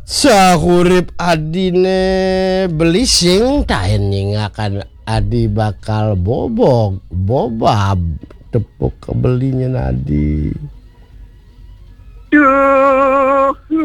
Sahurip adine belising tahen nyingakan adi bakal bobab tepuk kebelinya nadi. Duh,